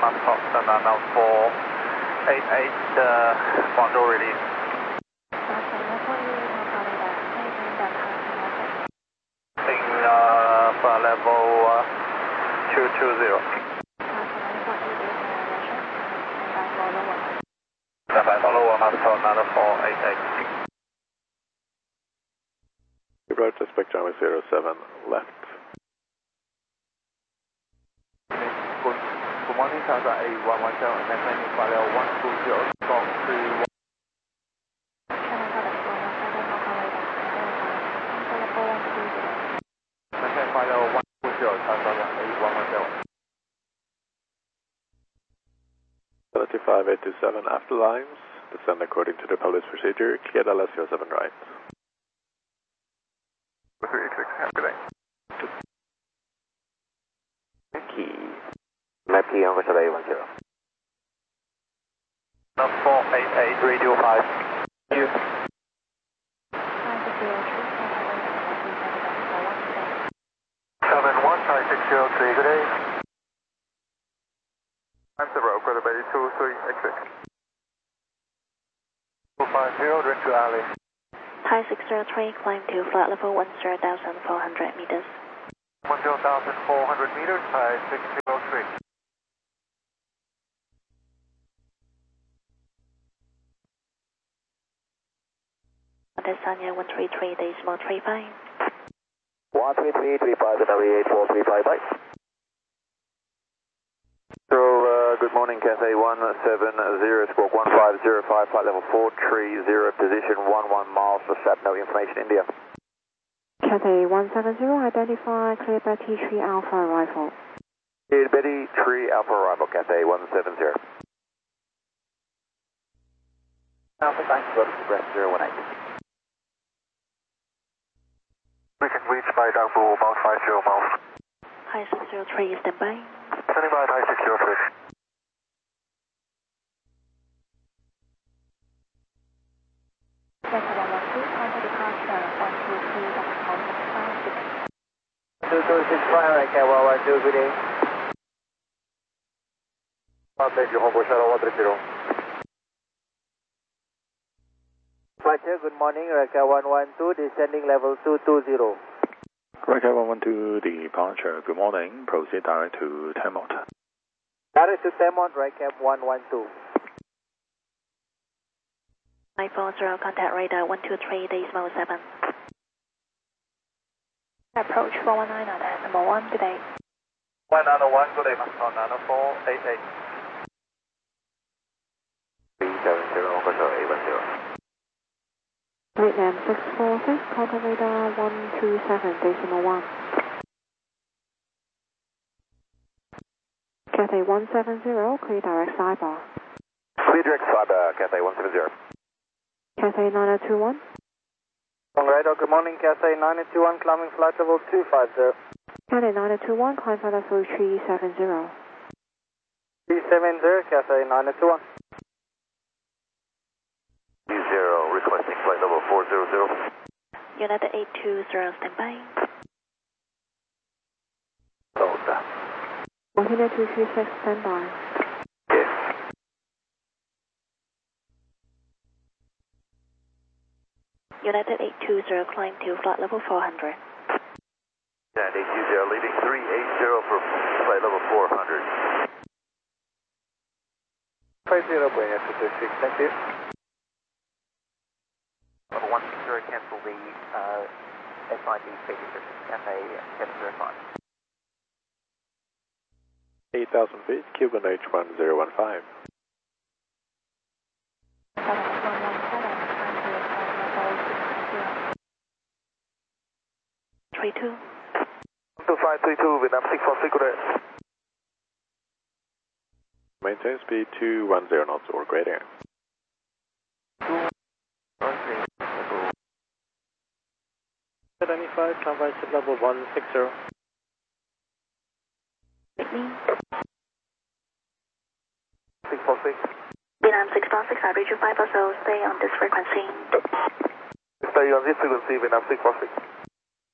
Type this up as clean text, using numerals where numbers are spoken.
Mastop, Nano 488, module release. For level 220. Follow Mastop, Nano 488. Approach suspect runway 07 left. Good morning, South A117, maintain flight level 120, Gulf 31. Maintain flight level 120, South A117. 75827 after lines, descend according to the published procedure, clear LS 07 right. 386, have a good day. Map key on vessel A10. 488, radio 5. You. 71563, good day. I'm 0, Credit Bay 2386. 250, direct to alley. Thai 603, climb to flight level 10,400 meters. 10,400 meters, Thai 603. Desanya 133.35. 13335 and LE8435, bye. So, good morning, Cathay 170, squawk 1505, flight level 430, position 11 miles for SAP, no information, India. Cathay 170, identify clear by T3 Alpha arrival. Cleared Betty, Tree Alpha arrival, Cathay 170. Alpha, thanks, Express 018. We can reach by down to about 50 miles. Thai 603, stand by. Standing by, Thai 603. Delta 112, contact departure 123.656. 2265, right, Cat 112, good day. Thank you, Homeboy Shadow 130. Roger, good morning, Reka 112, descending level 220. Roger 112, departure, good morning, proceed direct to Temot. Direct to Temot, Reka 112. 940, contact radar 123.7. Approach 419 on number 1, good day. 191, good day, Mastop, Nano 488. 370, vessel A10. Vietnam 646, contact radar 127.1. Cathay 170, clear direct sidebar. Clear direct cyber, Cathay 170. Cathay 9021. On radar, good morning, Cathay 921, climbing flight level 250. Cathay 9021, climb flight level 370. 370, Cathay 921. 20, requesting flight level 400. United 820, stand by. Delta. Montana 236, stand by. Yes. United 820, climb to flight level 400. And 820, leaving 380 for flight level 400. 50, Buenos 226, thank you. Level 160, cancel the SID speed description, Cathay 705. 8,000 feet, Cuban H1015. 32. 2532, Vietnam 646, good day. Maintain speed 210 knots or greater. 75, climb ship level 160. Sydney. 646. Vietnam 646, I reach you 5 or so, stay on this frequency. Stay on this frequency, Vietnam 646.